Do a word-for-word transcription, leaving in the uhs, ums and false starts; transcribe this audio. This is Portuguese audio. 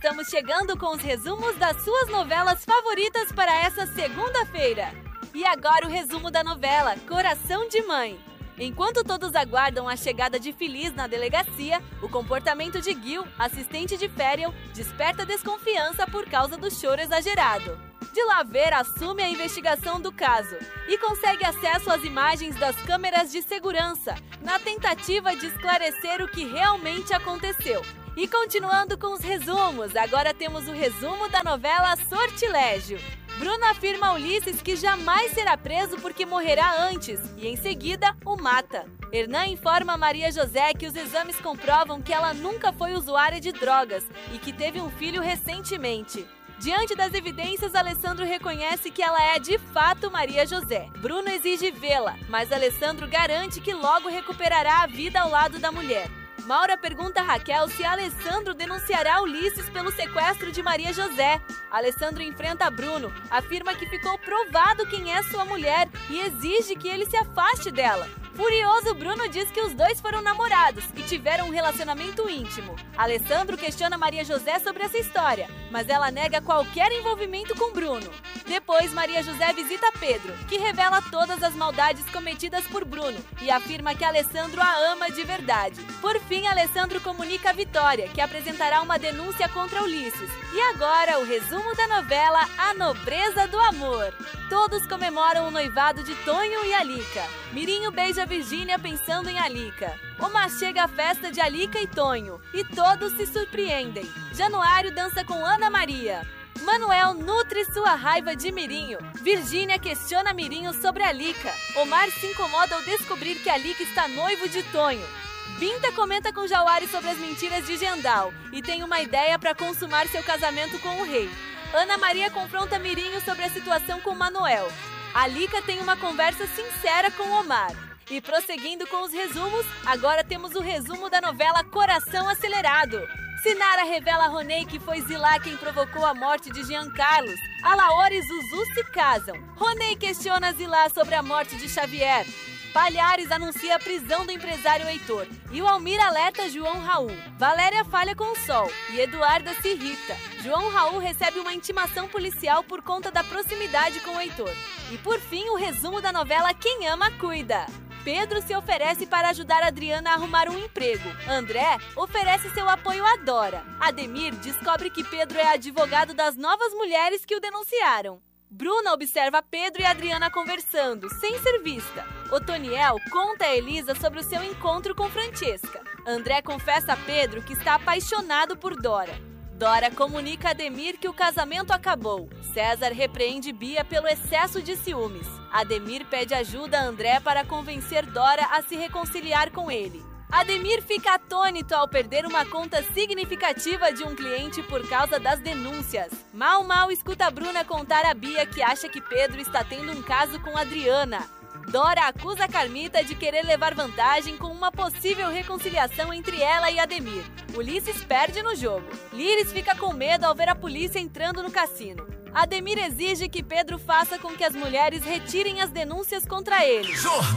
Estamos chegando com os resumos das suas novelas favoritas para essa segunda-feira. E agora o resumo da novela Coração de Mãe. Enquanto todos aguardam a chegada de Feliz na delegacia, o comportamento de Gil, assistente de Ferial, desperta desconfiança por causa do choro exagerado. De Laver assume a investigação do caso e consegue acesso às imagens das câmeras de segurança, na tentativa de esclarecer o que realmente aconteceu. E continuando com os resumos, agora temos o resumo da novela Sortilégio. Bruno afirma a Ulisses que jamais será preso porque morrerá antes e, em seguida, o mata. Hernan informa a Maria José que os exames comprovam que ela nunca foi usuária de drogas e que teve um filho recentemente. Diante das evidências, Alessandro reconhece que ela é de fato Maria José. Bruno exige vê-la, mas Alessandro garante que logo recuperará a vida ao lado da mulher. Maura pergunta a Raquel se Alessandro denunciará Ulisses pelo sequestro de Maria José. Alessandro enfrenta Bruno, afirma que ficou provado quem é sua mulher e exige que ele se afaste dela. Furioso, Bruno diz que os dois foram namorados e tiveram um relacionamento íntimo. Alessandro questiona Maria José sobre essa história, mas ela nega qualquer envolvimento com Bruno. Depois, Maria José visita Pedro, que revela todas as maldades cometidas por Bruno e afirma que Alessandro a ama de verdade. Por fim, Alessandro comunica a Vitória, que apresentará uma denúncia contra Ulisses. E agora, o resumo da novela A Nobreza do Amor. Todos comemoram o noivado de Tonho e Alica. Mirinho beija Virgínia pensando em Alica. Omar chega à festa de Alica e Tonho, e todos se surpreendem. Januário dança com Ana Maria. Manuel nutre sua raiva de Mirinho. Virgínia questiona Mirinho sobre Alica. Omar se incomoda ao descobrir que Alica está noivo de Tonho. Binta comenta com Jauari sobre as mentiras de Gendal e tem uma ideia para consumar seu casamento com o rei. Ana Maria confronta Mirinho sobre a situação com Manuel. Alica tem uma conversa sincera com Omar. E prosseguindo com os resumos, agora temos o resumo da novela Coração Acelerado. Sinara revela a Ronei que foi Zilá quem provocou a morte de Jean Carlos. Alaor e Zuzu se casam. Ronei questiona Zilá sobre a morte de Xavier. Palhares anuncia a prisão do empresário Heitor e o Almir alerta João Raul. Valéria falha com o Sol e Eduarda se irrita. João Raul recebe uma intimação policial por conta da proximidade com o Heitor. E por fim, o resumo da novela Quem Ama Cuida. Pedro se oferece para ajudar Adriana a arrumar um emprego. André oferece seu apoio a Dora. Ademir descobre que Pedro é advogado das novas mulheres que o denunciaram. Bruna observa Pedro e Adriana conversando, sem ser vista. Otoniel conta a Elisa sobre o seu encontro com Francesca. André confessa a Pedro que está apaixonado por Dora. Dora comunica a Ademir que o casamento acabou. César repreende Bia pelo excesso de ciúmes. Ademir pede ajuda a André para convencer Dora a se reconciliar com ele. Ademir fica atônito ao perder uma conta significativa de um cliente por causa das denúncias. Mal Mal escuta a Bruna contar a Bia que acha que Pedro está tendo um caso com Adriana. Dora acusa a Carmita de querer levar vantagem com uma possível reconciliação entre ela e Ademir. Ulisses perde no jogo. Liris fica com medo ao ver a polícia entrando no cassino. Ademir exige que Pedro faça com que as mulheres retirem as denúncias contra ele.